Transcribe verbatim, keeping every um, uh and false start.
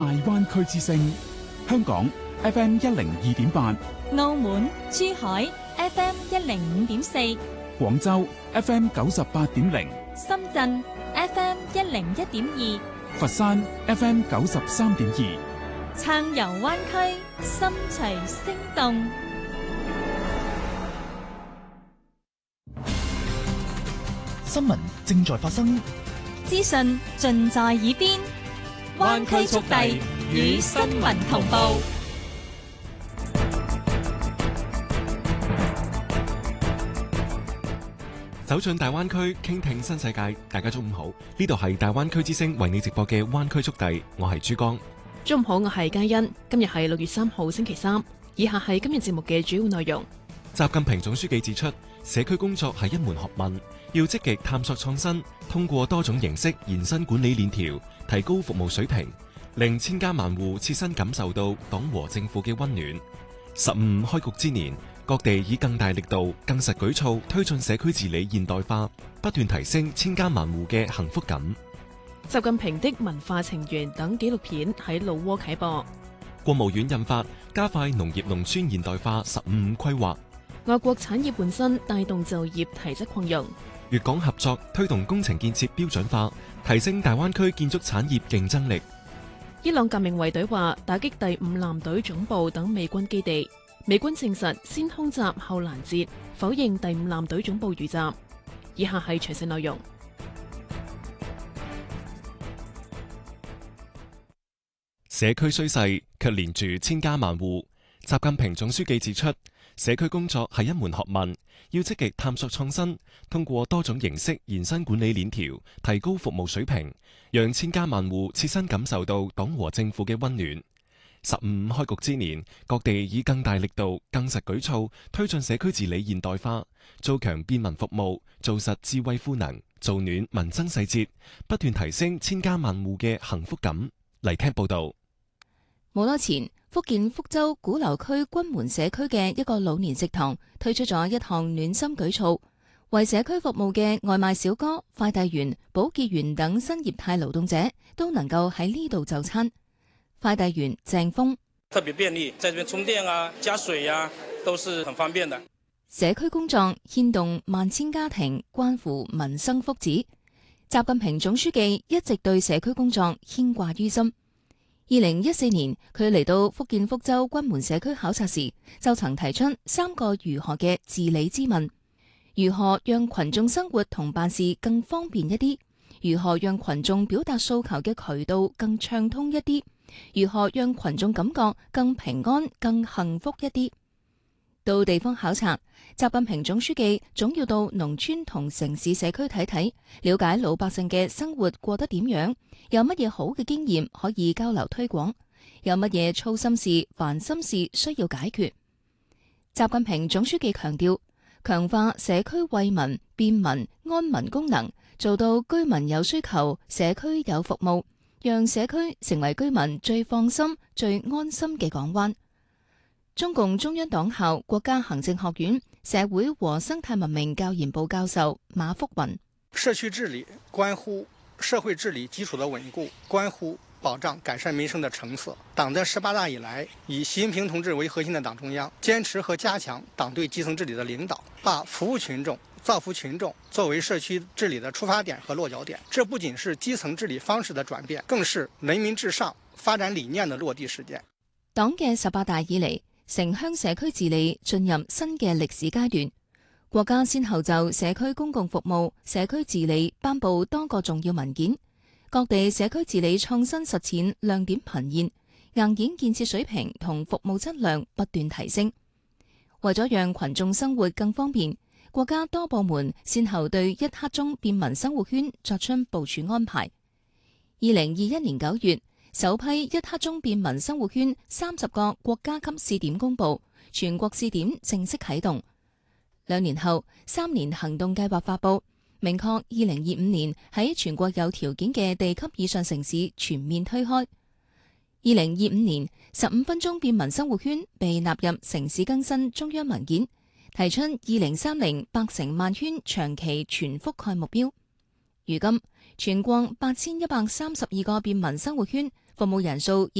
大灣區之聲，香港 F M 一零二點八， 澳門、珠海 F M 一零五點四， 廣州 F M 九十八點零， 深圳 F M 一零一點二， 佛山 F M 九十三點二， 撐遊灣區，心隨聲動。 新聞正在發生， 資訊盡在耳邊，灣區速遞與新聞同步。 走進大灣區，傾聽新世界。大家中午好，呢度係大灣區之聲為你直播嘅灣區速遞，我係珠江。 中午好，我係嘉欣。今日係六月三號星期三，以下係今日節目嘅主要內容。 習近平總書記指出，社區工作係一門學問，要積極探索創新，通過多種形式延伸管理鏈條，提高服務水平，令千家萬戶切身感受到黨和政府嘅溫暖。十五開局之年，各地以更大力度、更實舉措推進社區治理現代化，不斷提升千家萬戶嘅幸福感。 習近平的文化情緣等紀錄片喺老撾啟播。 國務院印發加快農業農村現代化十五五規劃。 外國產業換新，帶動就業提質擴容。 粵港合作推動工程建設標準化，提升大灣區建築產業競爭力。 伊朗革命衛隊話打擊第五艦隊總部等美軍基地，美軍證實先空襲後攔截，否認第五艦隊總部遇襲。以下係詳細內容。 社區衰勢卻連住千家萬戶。習近平總書記指出，社區工作係一門學問，要積極探索創新，通過多種形式延伸管理鏈條，提高服務水平，讓千家萬戶切身感受到黨和政府嘅溫暖。十五開局之年，各地以更大力度、更實舉措推進社區治理現代化，做強便民服務，做實智慧賦能，做暖民生細節，不斷提升千家萬戶嘅幸福感。嚟聽報道。 冇多前，福建福州鼓樓區君門社區嘅一個老年食堂推出咗一項暖心舉措，為社區服務嘅外賣小哥、快遞員、保潔員等新業態勞動者都能夠喺呢度就餐。快遞員鄭峰特別便利，在這邊充電啊、加水啊，都是很方便的。 社區工作牽動萬千家庭，關乎民生福祉。習近平總書記一直對社區工作牽掛於心。二零一四年，佢嚟到福建福州君門社區考察時，就曾提出三個如何嘅治理之問：如何讓群眾生活同辦事更方便一啲？如何讓群眾表達訴求嘅渠道更暢通一啲？如何讓群眾感覺更平安、更幸福一啲？到地方考察，習近平總書記總要到農村同城市社區睇睇，了解老百姓嘅生活過得點樣，有乜嘢好嘅經驗可以交流推廣，有乜嘢操心事、煩心事需要解決。習近平總書記強調，強化社區惠民、便民、安民功能，做到居民有需求，社區有服務，讓社區成為居民最放心、最安心嘅港灣。中共中央黨校國家行政學院社會和生態文明教研部教授馬福雲： 社區治理關乎社會治理基礎的穩固，關乎保障改善民生的成色。黨的十八大以來，以習近平同志為核心的黨中央堅持和加強黨對基層治理的領導，把服務群眾、造福群眾作為社區治理的出發點和落腳點。這不僅是基層治理方式的轉變，更是人民至上發展理念的落地實踐。 黨嘅十八大以嚟，城鄉社區治理進入新嘅歷史階段，國家先後就社區公共服務、社區治理頒布多個重要文件，各地社區治理創新實踐亮點頻現，硬件建設水平同服務質量不斷提升。為咗讓群眾生活更方便，國家多部門先後對一刻鐘便民生活圈作出部署安排。二零二一年九月，首批一刻鐘便民生活圈三十個國家級試點公布，全國試點正式啟動。兩年後，三年行動計劃發布，明確二零二五年喺全國有條件嘅地級以上城市全面推開。二零二五年，十五分鐘便民生活圈被納入城市更新中央文件，提出二零三零百城萬圈長期全覆蓋目標。如今，全國八千一百三十二個便民生活圈服務人數